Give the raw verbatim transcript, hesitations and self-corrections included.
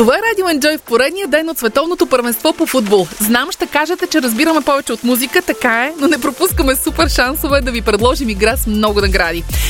Това е Радио Enjoy в поредния ден от Световното първенство по футбол. Знам, ще кажете, че разбираме повече от музика, така е, но не пропускаме супер шансове да ви предложим игра с много награди.